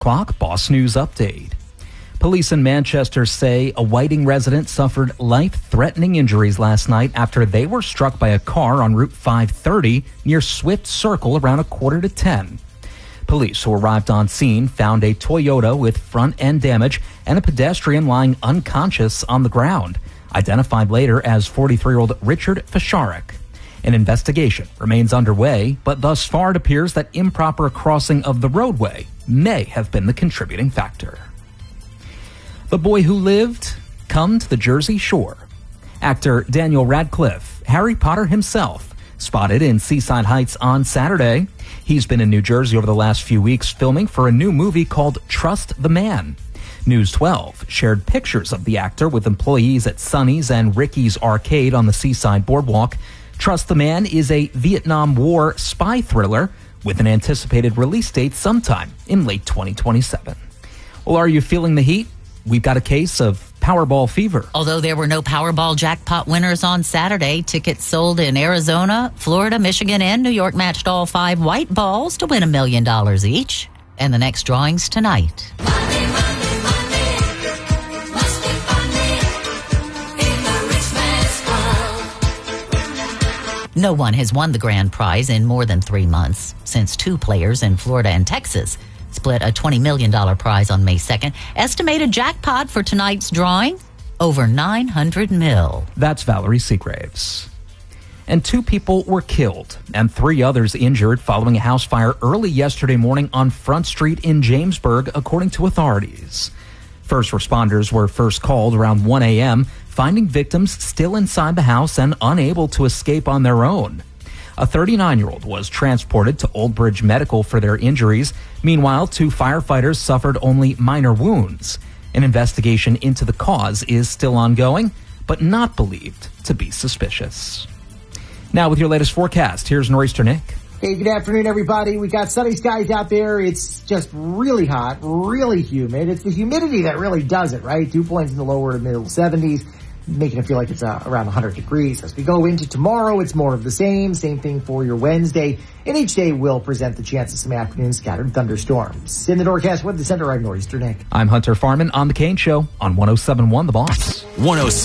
Clock Boss News Update. Police in Manchester say a Whiting resident suffered life-threatening injuries last night after they were struck by a car on Route 530 near Swift Circle around 9:45. Police who arrived on scene found a Toyota with front-end damage and a pedestrian lying unconscious on the ground, identified later as 43-year-old Richard Fisharek. An investigation remains underway, but thus far it appears that improper crossing of the roadway may have been the contributing factor. The Boy Who Lived, come to the Jersey Shore. Actor Daniel Radcliffe, Harry Potter himself, spotted in Seaside Heights on Saturday. He's been in New Jersey over the last few weeks filming for a new movie called Trust the Man. News 12 shared pictures of the actor with employees at Sonny's and Ricky's Arcade on the Seaside Boardwalk. Trust the Man is a Vietnam War spy thriller with an anticipated release date sometime in late 2027. Well, are you feeling the heat? We've got a case of Powerball fever. Although there were no Powerball jackpot winners on Saturday, tickets sold in Arizona, Florida, Michigan, and New York matched all 5 white balls to win $1 million each. And the next drawing's tonight. Money, money, money. Must be funny in the rich man's world. No one has won the grand prize in more than 3 months since 2 players in Florida and Texas split a $20 million prize on May 2nd. Estimated jackpot for tonight's drawing, over $900 million. That's Valerie Seagraves. And 2 people were killed and 3 others injured following a house fire early yesterday morning on Front Street in Jamesburg, according to authorities. First responders were first called around 1 a.m., finding victims still inside the house and unable to escape on their own. A 39-year-old was transported to Old Bridge Medical for their injuries. Meanwhile, 2 firefighters suffered only minor wounds. An investigation into the cause is still ongoing, but not believed to be suspicious. Now with your latest forecast, here's Nor'easter Nick. Hey, good afternoon, everybody. We got sunny skies out there. It's just really hot, really humid. It's the humidity that really does it, right? Dew points in the lower to middle 70s. Making it feel like it's around 100 degrees. As we go into tomorrow, it's more of the same thing for your Wednesday. And each day will present the chance of some afternoon scattered thunderstorms. In the Norcast Weather Center, I'm Nor'easter Nick. I'm Hunter Farman on The Kane Show on 107.1 The Boss. 107.